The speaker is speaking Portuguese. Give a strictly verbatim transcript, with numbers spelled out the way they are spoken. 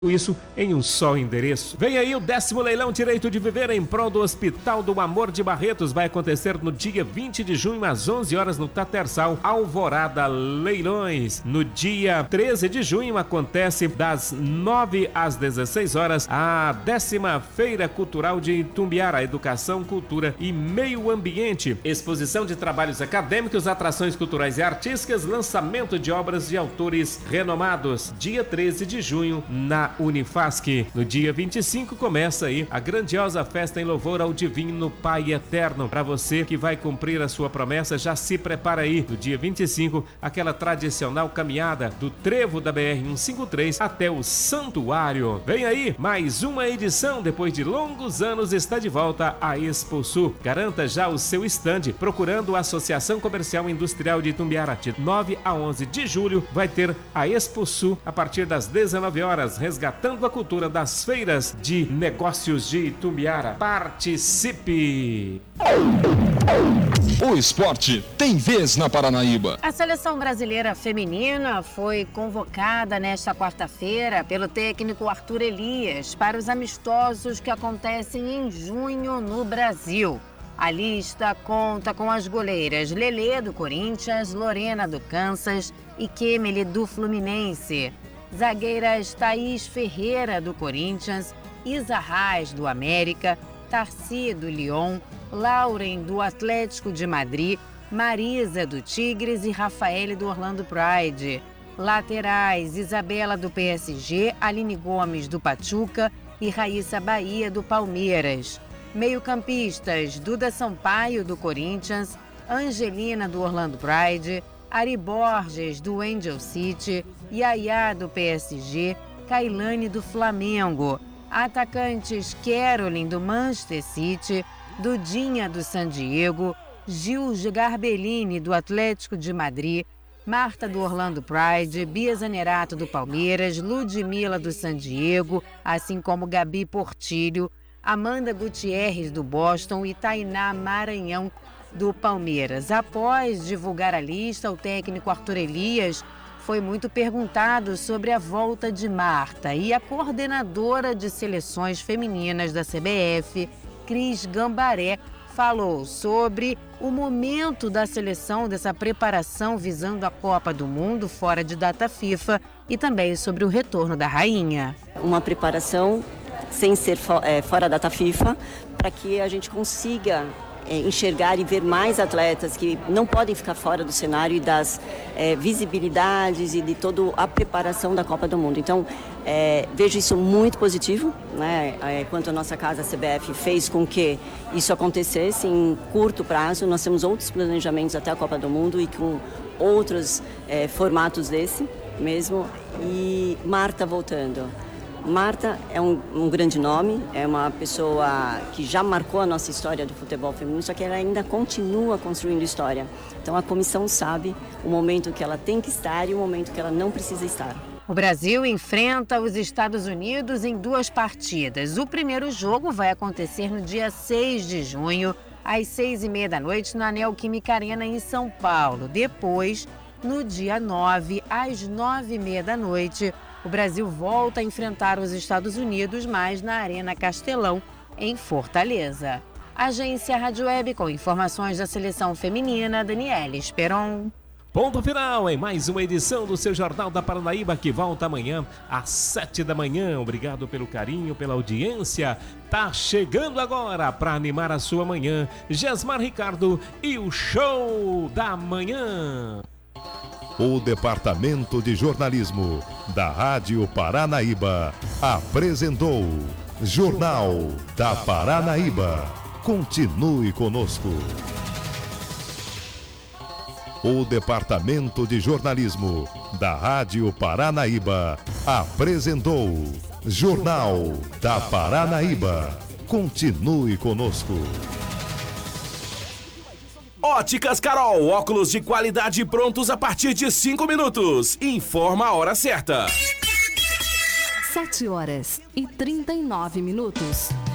Isso em um só endereço. Vem aí o décimo leilão Direito de Viver em prol do Hospital do Amor de Barretos. Vai acontecer no dia vinte de junho às onze horas no Tatersal, Alvorada Leilões. No dia treze de junho acontece das nove às dezesseis horas a décima Feira Cultural de Itumbiara, Educação, Cultura e Meio Ambiente. Exposição de trabalhos acadêmicos, atrações culturais e artísticas, lançamento de obras de autores renomados. Dia treze de junho na Unifasc. No dia vinte e cinco começa aí a grandiosa festa em louvor ao Divino Pai Eterno. Para você que vai cumprir a sua promessa, já se prepara aí. No dia vinte e cinco, aquela tradicional caminhada do trevo da B R cento e cinquenta e três até o Santuário. Vem aí mais uma edição. Depois de longos anos está de volta a Expo Sul. Garanta já o seu estande procurando a Associação Comercial e Industrial de Itumbiara. De nove a onze de julho vai ter a Expo Sul a partir das dezenove horas, resgatando a cultura das feiras de negócios de Itumbiara. Participe! O esporte tem vez na Paranaíba. A seleção brasileira feminina foi convocada nesta quarta-feira pelo técnico Arthur Elias para os amistosos que acontecem em junho no Brasil. A lista conta com as goleiras Lelê do Corinthians, Lorena do Kansas e Kemely do Fluminense. Zagueiras Thaís Ferreira, do Corinthians, Isa Reis, do América, Tarci, do Lyon, Lauren, do Atlético de Madrid, Marisa, do Tigres e Rafaele, do Orlando Pride. Laterais, Isabela, do P S G, Aline Gomes, do Pachuca e Raíssa Bahia, do Palmeiras. Meio-campistas, Duda Sampaio, do Corinthians, Angelina, do Orlando Pride, Ari Borges, do Angel City, Yaya, do P S G, Kailane, do Flamengo. Atacantes Caroline, do Manchester City, Dudinha, do San Diego, Gil Garbellini, do Atlético de Madrid, Marta, do Orlando Pride, Bia Zanerato, do Palmeiras, Ludmila, do San Diego, assim como Gabi Portilho, Amanda Gutierrez, do Boston e Tainá Maranhão, do Palmeiras. Após divulgar a lista, o técnico Arthur Elias foi muito perguntado sobre a volta de Marta e a coordenadora de seleções femininas da C B F, Cris Gambaré, falou sobre o momento da seleção, dessa preparação visando a Copa do Mundo fora de data FIFA e também sobre o retorno da rainha. Uma preparação sem ser fora da data FIFA para que a gente consiga É, enxergar e ver mais atletas que não podem ficar fora do cenário e das é, visibilidades e de toda a preparação da Copa do Mundo. Então, é, vejo isso muito positivo, né? É, quanto a nossa casa, a C B F, fez com que isso acontecesse em curto prazo. Nós temos outros planejamentos até a Copa do Mundo e com outros é, formatos desse mesmo. E Marta voltando. Marta é um, um grande nome, é uma pessoa que já marcou a nossa história do futebol feminino, só que ela ainda continua construindo história. Então a comissão sabe o momento que ela tem que estar e o momento que ela não precisa estar. O Brasil enfrenta os Estados Unidos em duas partidas. O primeiro jogo vai acontecer no dia seis de junho, às seis e meia da noite, na Neoquímica Arena, em São Paulo. Depois, no dia nove, às nove e meia da noite, o Brasil volta a enfrentar os Estados Unidos, mas na Arena Castelão, em Fortaleza. Agência Rádio Web com informações da seleção feminina, Daniela Esperon. Ponto final em mais uma edição do seu Jornal da Paranaíba, que volta amanhã às sete da manhã. Obrigado pelo carinho, pela audiência. Tá chegando agora para animar a sua manhã, Gesmar Ricardo e o Show da Manhã. O Departamento de Jornalismo da Rádio Paranaíba apresentou Jornal da Paranaíba. Continue conosco. O Departamento de Jornalismo da Rádio Paranaíba apresentou Jornal da Paranaíba. Continue conosco. Óticas Carol, óculos de qualidade prontos a partir de cinco minutos. Informa a hora certa. sete horas e trinta e nove minutos.